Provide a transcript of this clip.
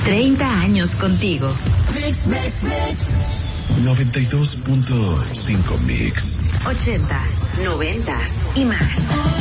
30 años contigo. 92.5 Mix. 80s, 90s y más.